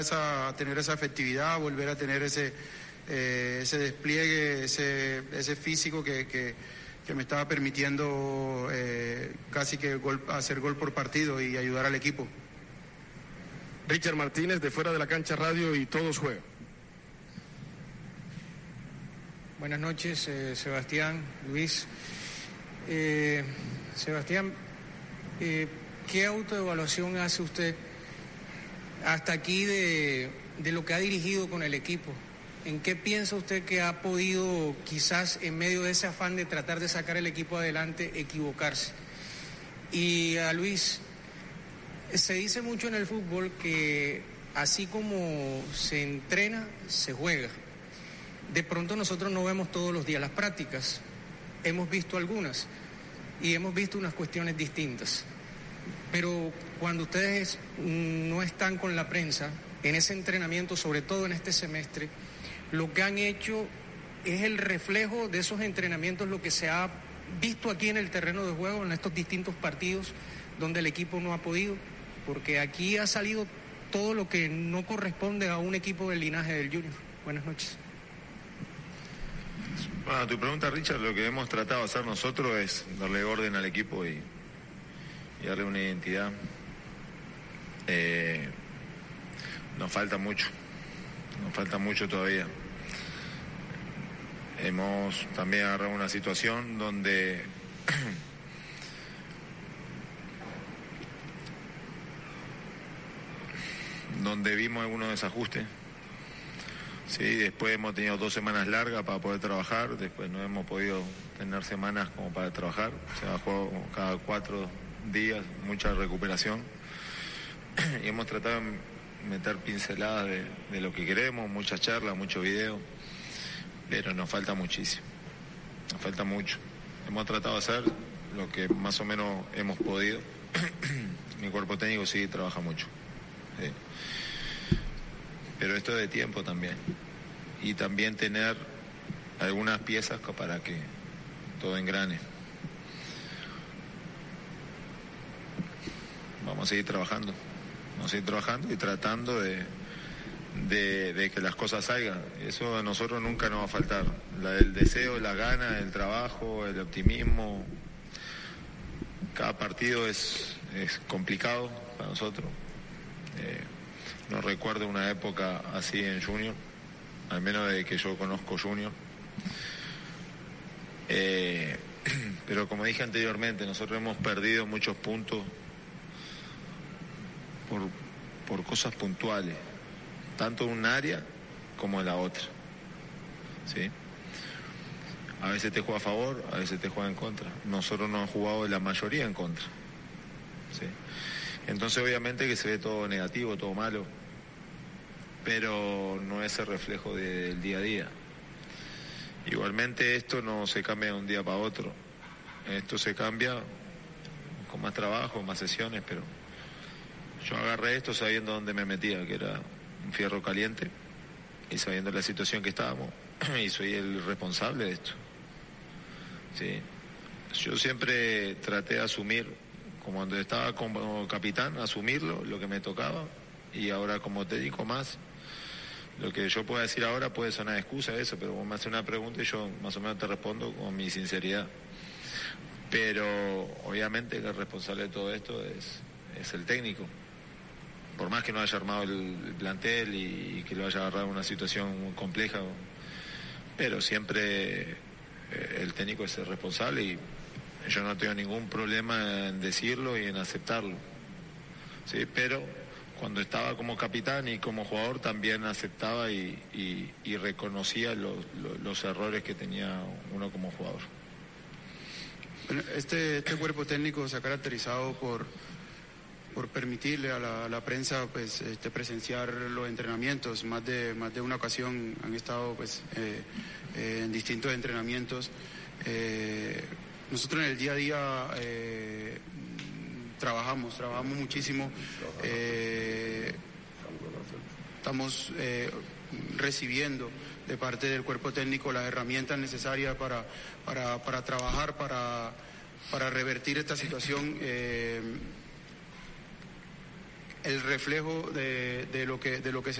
a tener esa efectividad, volver a tener ese despliegue, ese físico que me estaba permitiendo casi que hacer gol por partido y ayudar al equipo. Richard Martínez, de Fuera de la Cancha Radio y Todos Juegan. Buenas noches, Sebastián, Luis. Sebastián, ¿qué autoevaluación hace usted hasta aquí de lo que ha dirigido con el equipo? ¿En qué piensa usted que ha podido, quizás en medio de ese afán de tratar de sacar el equipo adelante, equivocarse? Y a Luis, se dice mucho en el fútbol que así como se entrena, se juega. De pronto nosotros no vemos todos los días las prácticas, hemos visto algunas y hemos visto unas cuestiones distintas. Pero cuando ustedes no están con la prensa, en ese entrenamiento, sobre todo en este semestre, lo que han hecho es el reflejo de esos entrenamientos, lo que se ha visto aquí en el terreno de juego, en estos distintos partidos donde el equipo no ha podido, porque aquí ha salido todo lo que no corresponde a un equipo del linaje del Junior. Buenas noches. Bueno, tu pregunta, Richard, lo que hemos tratado de hacer nosotros es darle orden al equipo y darle una identidad. Nos falta mucho todavía. Hemos también agarrado una situación donde vimos algunos desajustes. Sí, después hemos tenido 2 semanas largas para poder trabajar, después no hemos podido tener semanas como para trabajar, se ha jugado cada 4 días, mucha recuperación, y hemos tratado de meter pinceladas de lo que queremos, muchas charlas, mucho video, pero nos falta muchísimo, nos falta mucho. Hemos tratado de hacer lo que más o menos hemos podido. Mi cuerpo técnico sí trabaja mucho, sí. Pero esto es de tiempo también, y también tener algunas piezas para que todo engrane. Vamos a seguir trabajando y tratando de que las cosas salgan. Eso a nosotros nunca nos va a faltar. El deseo, la gana, el trabajo, el optimismo. Cada partido es complicado para nosotros. No recuerdo una época así en Junior, al menos de que yo conozco Junior. Pero como dije anteriormente, nosotros hemos perdido muchos puntos por cosas puntuales, tanto en un área como en la otra, ¿sí? A veces te juega a favor, a veces te juega en contra. Nosotros nos hemos jugado la mayoría en contra, ¿sí? Entonces obviamente que se ve todo negativo, todo malo, pero no es el reflejo del día a día. Igualmente esto no se cambia de un día para otro, esto se cambia con más trabajo, más sesiones, pero yo agarré esto sabiendo dónde me metía, que era un fierro caliente, y sabiendo la situación que estábamos, y soy el responsable de esto, ¿sí? Yo siempre traté de asumir, como cuando estaba como capitán, asumirlo, lo que me tocaba, y ahora como técnico más. Lo que yo pueda decir ahora puede sonar excusa eso, pero vos me haces una pregunta y yo más o menos te respondo con mi sinceridad. Pero obviamente que el responsable de todo esto es el técnico. Por más que no haya armado el plantel y que lo haya agarrado en una situación muy compleja, pero siempre el técnico es el responsable, y yo no tengo ningún problema en decirlo y en aceptarlo, ¿sí? Pero cuando estaba como capitán y como jugador también aceptaba y reconocía los errores que tenía uno como jugador. Bueno, este cuerpo técnico se ha caracterizado por permitirle a la prensa pues presenciar los entrenamientos. Más de una ocasión han estado pues en distintos entrenamientos. Nosotros en el día a día trabajamos muchísimo. Estamos recibiendo de parte del cuerpo técnico las herramientas necesarias para trabajar, para revertir esta situación. el reflejo de lo que se